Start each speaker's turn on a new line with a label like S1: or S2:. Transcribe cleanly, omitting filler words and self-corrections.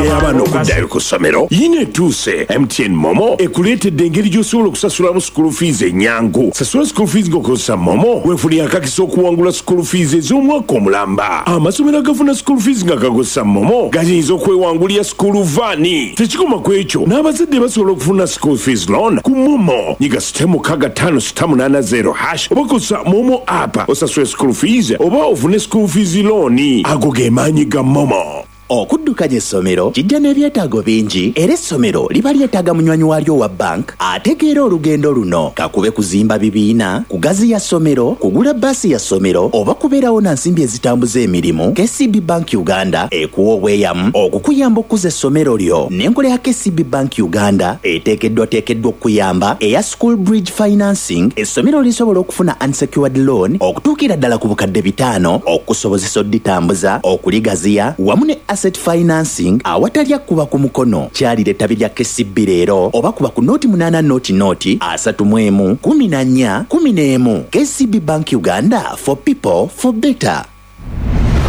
S1: y'abaana okuddayo ku ssomero yina etuuse. MTN Momo ekuleetedde engeri gy'osobola okusasulamu school fees ennyangu. Sasula school fees ng'okozesa Momo weefunira akakisa okuwangula school fees ez'omwaka omulamba. Amasomero agafuna school fees nga gakozesa Momo gayinza okwewangulira school vaani. Tekikoma ku ekyo n'abazadde basobola okufuna school fees loan ku Momo. Nyiga *56880# oba kozesa Momo app osasule school fees oba ofune school fees loan. Ago ge maanyi ga Momo.
S2: Okuddukanya essomero kijja n'ebyetaago bingi era essomero liba lyetaaga munywanyi waalyo wa bank ategeera olugendo luno kakube kuzimba bibiina kugaziya ssomero kugula bbaasi ya ssomero oba kubeerawo na nsimbi ezitambuza emirimu. KCB Bank Uganda ekuwa obweyamu okukuyamba okuza essomero lyo n'enkola ya KCB Bank Uganda eteekeddwa okuyamba eya School Bridge Financing. Essomero lisobola okufuna unsecured loan okutuukira ddala ku bukadde 5 okusobozesa odditambuza okuligaziya wamu ne asset financing awatali akuba ku mukono. Kyalira ettabi lya KCB leero oba kuba ku noti 8 noti 31 14 11. KCB Bank Uganda, for people for better.